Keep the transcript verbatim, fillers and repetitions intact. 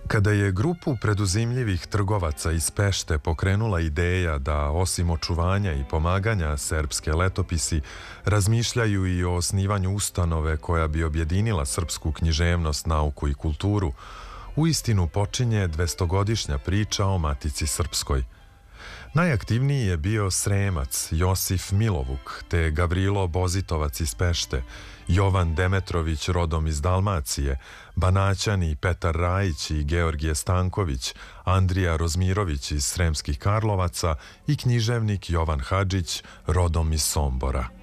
Kada je grupu preduzimljivih trgovaca iz Pešte pokrenula ideja da, osim očuvanja i pomaganja srpske letopisi, razmišljaju i o osnivanju ustanove koja bi objedinila srpsku književnost, nauku i kulturu, uistinu počinje dvestogodišnja priča o Matici Srpskoj. Najaktivniji je bio Sremac Josif Milovuk, te Gavrilo Bozitovac iz Pešte, Jovan Demetrović rodom iz Dalmacije, Banaćani Petar Rajić i Georgije Stanković, Andrija Rozmirović iz Sremskih Karlovaca i književnik Jovan Hadžić rodom iz Sombora.